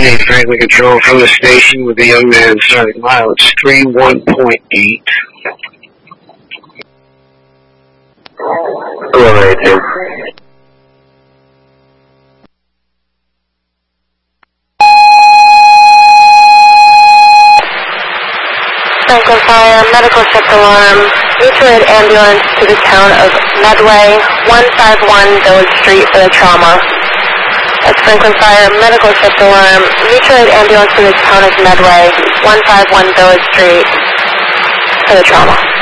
Mayday, Franklin Control from the station with the young man starting mileage 31.8. Hello, 18. Franklin Fire, medical shift alarm, mutual aid ambulance to the town of Medway, 151 Village Street for the trauma. That's Franklin Fire, medical shift alarm, mutual aid ambulance to the town of Medway, 151 Village Street for the trauma.